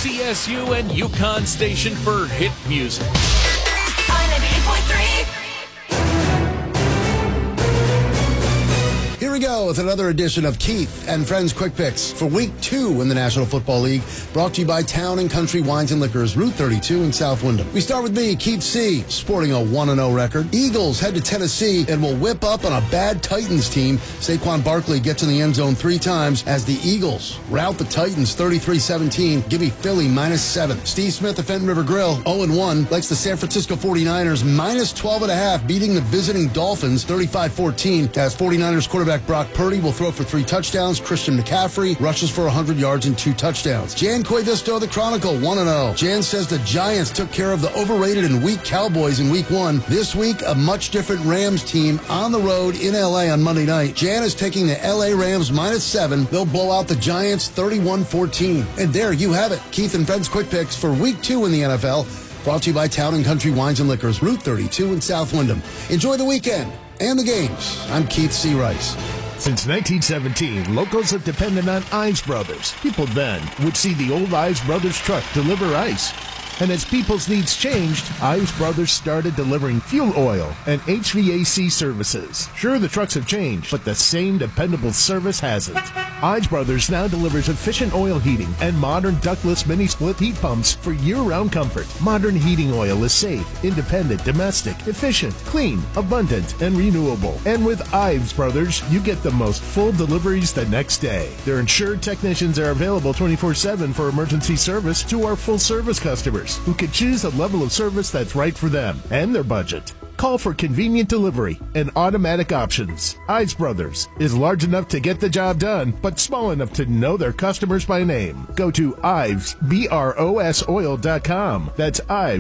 CSU and UConn station for hit music. I-98.3. Here we go with another edition of Keith and Friends Quick Picks for Week 2 in the National Football League, brought to you by Town and Country Wines and Liquors, Route 32 in South Windham. We start with me, Keith C., sporting a 1-0 record. Eagles head to Tennessee and will whip up on a bad Titans team. Saquon Barkley gets in the end zone 3 times as the Eagles rout the Titans 33-17. Give me Philly -7. Steve Smith of Fenton River Grill, 0-1, likes the San Francisco 49ers -12.5, beating the visiting Dolphins 35-14 as 49ers quarterback Brock Purdy will throw for 3 touchdowns. Christian McCaffrey rushes for 100 yards and 2 touchdowns. Jan Cuevisto, the Chronicle, 1-0. Jan says the Giants took care of the overrated and weak Cowboys in Week 1. This week, a much different Rams team on the road in L.A. on Monday night. Jan is taking the L.A. Rams -7. They'll blow out the Giants 31-14. And there you have it. Keith and Friends Quick Picks for Week 2 in the NFL. Brought to you by Town and Country Wines and Liquors, Route 32 in South Windham. Enjoy the weekend and the games. I'm Keith C. Rice. Since 1917, locals have depended on Ives Brothers. People then would see the old Ives Brothers truck deliver ice. And as people's needs changed, Ives Brothers started delivering fuel oil and HVAC services. Sure, the trucks have changed, but the same dependable service hasn't. Ives Brothers now delivers efficient oil heating and modern ductless mini-split heat pumps for year-round comfort. Modern heating oil is safe, independent, domestic, efficient, clean, abundant, and renewable. And with Ives Brothers, you get the most full deliveries the next day. Their insured technicians are available 24/7 for emergency service to our full-service customers, who can choose a level of service that's right for them and their budget. Call for convenient delivery and automatic options. Ives Brothers is large enough to get the job done, but small enough to know their customers by name. Go to IvesBrosoil.com. That's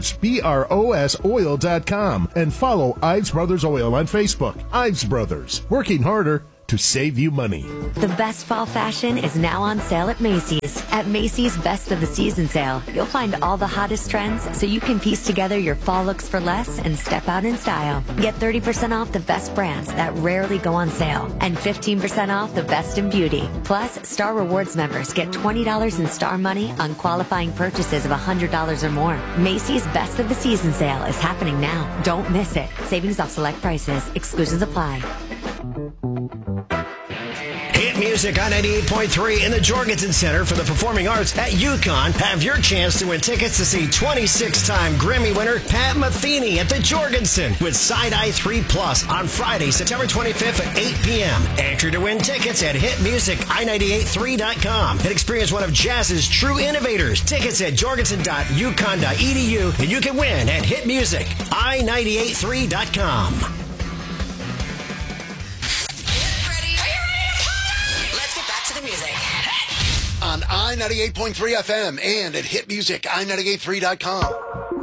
IvesBrosoil.com and follow Ives Brothers Oil on Facebook. Ives Brothers, working harder to save you money. The best fall fashion is now on sale at Macy's. At Macy's Best of the Season sale, you'll find all the hottest trends so you can piece together your fall looks for less and step out in style. Get 30% off the best brands that rarely go on sale and 15% off the best in beauty. Plus, Star Rewards members get $20 in Star money on qualifying purchases of $100 or more. Macy's Best of the Season sale is happening now. Don't miss it. Savings off select prices. Exclusions apply. Hit music on 98.3 in the Jorgensen Center for the Performing Arts at UConn. Have your chance to win tickets to see 26-time Grammy winner Pat Metheny at the Jorgensen with Side Eye 3 Plus on Friday, September 25th at 8 p.m. Enter to win tickets at hitmusicI983.com and experience one of jazz's true innovators. Tickets at jorgensen.uconn.edu, and you can win at hitmusicI983.com. On I-98.3 FM and at hitmusicI983.com.